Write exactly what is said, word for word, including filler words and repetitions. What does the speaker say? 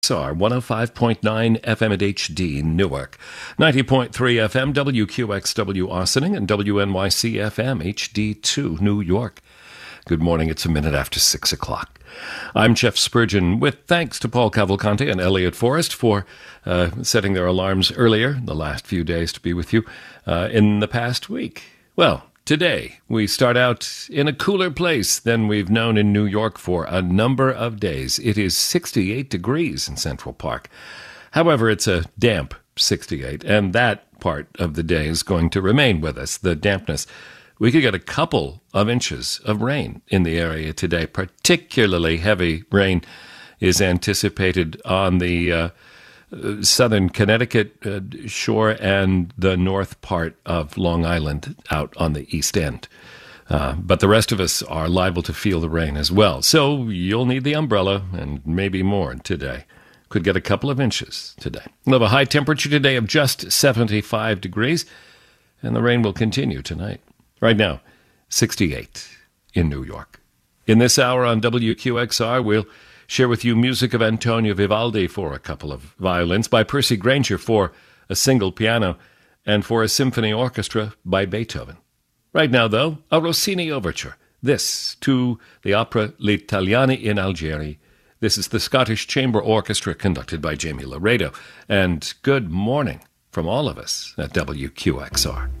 are one oh five point nine F M at H D Newark, ninety point three F M W Q X W Ossining, and W N Y C F M H D two New York. Good morning. It's a minute after six o'clock. I'm Jeff Spurgeon, with thanks to Paul Cavalcante and Elliot Forrest for uh, setting their alarms earlier the last few days to be with you uh, in the past week. Well, today we start out in a cooler place than we've known in New York for a number of days. It is sixty-eight degrees in Central Park. However, it's a damp sixty-eight, and that part of the day is going to remain with us, the dampness. We could get a couple of inches of rain in the area today. Particularly heavy rain is anticipated on the uh, southern Connecticut uh, shore and the north part of Long Island out on the east end. Uh, but the rest of us are liable to feel the rain as well. So you'll need the umbrella and maybe more today. Could get a couple of inches today. We'll have a high temperature today of just seventy-five degrees, and the rain will continue tonight. Right now, sixty-eight in New York. In this hour on W Q X R, we'll share with you music of Antonio Vivaldi for a couple of violins, by Percy Grainger for a single piano, and for a symphony orchestra by Beethoven. Right now, though, a Rossini overture. This to the opera L'Italiani in Algeri. This is the Scottish Chamber Orchestra conducted by Jamie Laredo. And good morning from all of us at W Q X R.